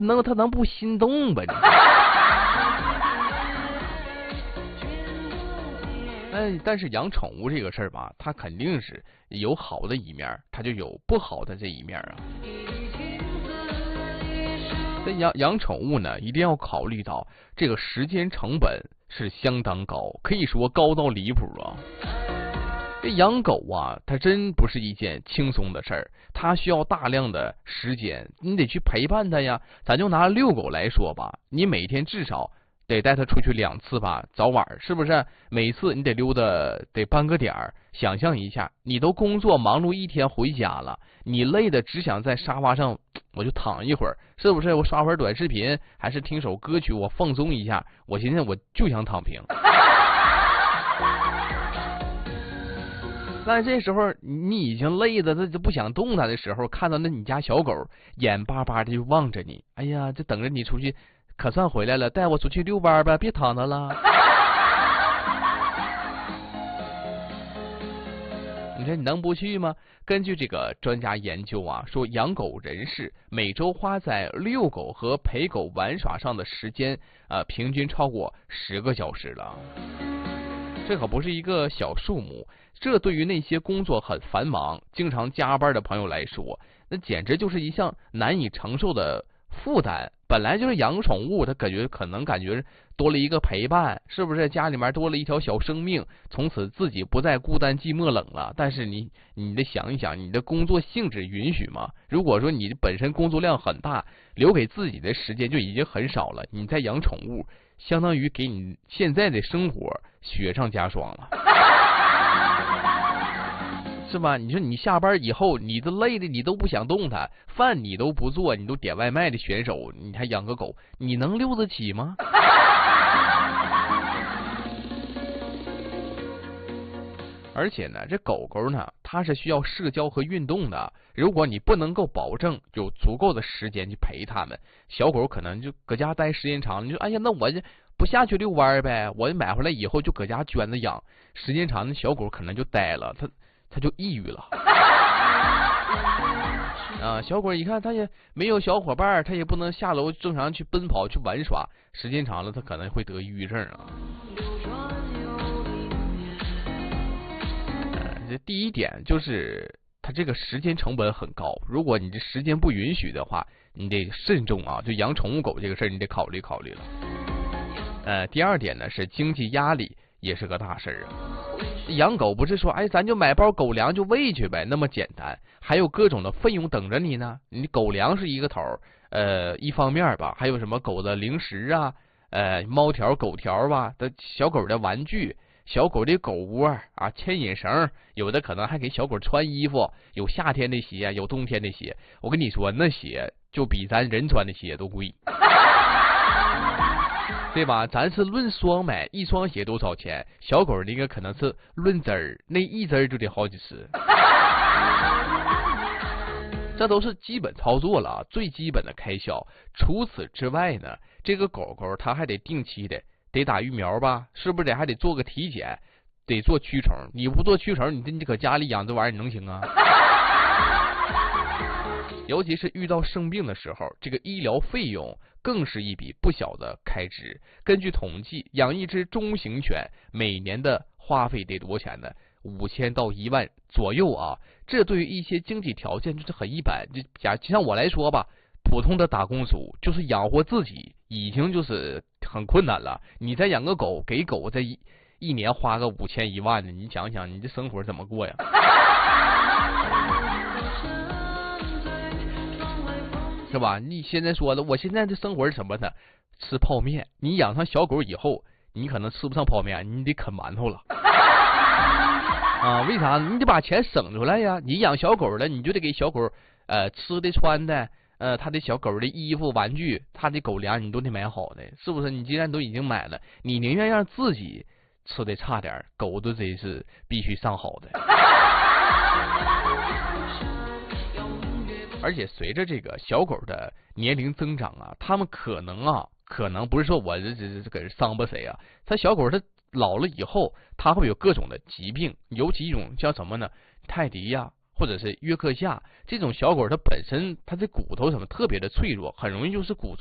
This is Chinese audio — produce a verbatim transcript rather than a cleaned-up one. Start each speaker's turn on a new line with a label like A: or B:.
A: 能他能不心动吧？哎，但是养宠物这个事儿吧，它肯定是有好的一面，它就有不好的这一面啊。这养养宠物呢，一定要考虑到这个时间成本是相当高，可以说高到离谱啊。这养狗啊，它真不是一件轻松的事儿，它需要大量的时间，你得去陪伴它呀。咱就拿遛狗来说吧，你每天至少得带它出去两次吧，早晚是不是？每次你得溜达得半个点儿。想象一下，你都工作忙碌一天回家了，你累的只想在沙发上我就躺一会儿，是不是？我刷会儿短视频，还是听首歌曲，我放松一下。我现在我就想躺平。但这时候你已经累的，他就不想动弹的时候，看到那你家小狗眼巴巴的就望着你，哎呀，就等着你出去，可算回来了，带我出去遛弯吧，别躺着了。你说你能不去吗？根据这个专家研究啊，说养狗人士每周花在遛狗和陪狗玩耍上的时间，呃，平均超过十个小时了。这可不是一个小数目，这对于那些工作很繁忙、经常加班的朋友来说，那简直就是一项难以承受的负担。本来就是养宠物，他感觉可能感觉多了一个陪伴，是不是？家里面多了一条小生命，从此自己不再孤单寂寞冷了。但是你你得想一想，你的工作性质允许吗？如果说你本身工作量很大，留给自己的时间就已经很少了，你再养宠物，相当于给你现在的生活雪上加霜了。是吧？你说你下班以后，你都累的，你都不想动弹，饭你都不做，你都点外卖的选手，你还养个狗，你能溜得起吗？而且呢，这狗狗呢，它是需要社交和运动的。如果你不能够保证有足够的时间去陪它们，小狗可能就搁家待时间长了，你说哎呀，那我就不下去遛弯呗，我买回来以后就搁家圈着养，时间长，那小狗可能就呆了，它。他就抑郁了啊！小狗一看，他也没有小伙伴，他也不能下楼正常去奔跑去玩耍，时间长了，他可能会得抑郁症啊。呃、这第一点就是他这个时间成本很高，如果你这时间不允许的话，你得慎重啊！就养宠物狗这个事儿，你得考虑考虑了。呃，第二点呢是经济压力也是个大事儿啊。养狗不是说哎咱就买包狗粮就喂去呗那么简单，还有各种的费用等着你呢。你狗粮是一个头，呃一方面吧，还有什么狗的零食啊，呃猫条狗条啊的小狗的玩具，小狗的狗窝啊，牵引绳，有的可能还给小狗穿衣服，有夏天的鞋，有冬天的鞋。我跟你说，那鞋就比咱人穿的鞋都贵。对吧？咱是论双买，一双鞋多少钱？小狗那个可能是论只儿，那一只儿就得好几十。这都是基本操作了，最基本的开销。除此之外呢，这个狗狗它还得定期的得打疫苗吧？是不是得还得做个体检，得做驱虫？你不做驱虫，你你搁家里养这玩意儿你能行啊？尤其是遇到生病的时候，这个医疗费用更是一笔不小的开支。根据统计，养一只中型犬每年的花费得多少钱呢？五千到一万左右啊！这对于一些经济条件就是很一般，就假就像我来说吧，普通的打工族就是养活自己已经就是很困难了。你再养个狗，给狗这一一年花个五千一万的，你想想你这生活怎么过呀？是吧？你现在说的，我现在的生活是什么呢？吃泡面。你养上小狗以后，你可能吃不上泡面，你得啃馒头了。啊，为啥？你得把钱省出来呀。你养小狗了，你就得给小狗呃吃的穿的，呃，它的小狗的衣服玩具，它的狗粮你都得买好的，是不是？你既然都已经买了，你宁愿让自己吃的差点，狗都得是必须上好的。而且随着这个小狗的年龄增长啊，它们可能啊，可能不是说我这这这搁这伤吧谁啊，它小狗它老了以后，它会有各种的疾病，尤其一种叫什么呢？泰迪呀、啊， 或者是约克夏这种小狗，它本身它的骨头什么特别的脆弱，很容易就是骨